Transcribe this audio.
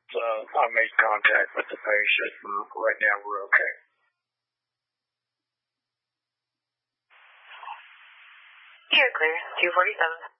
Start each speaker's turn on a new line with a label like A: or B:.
A: I made contact with the patient, and right now we're okay.
B: You're clear. 247.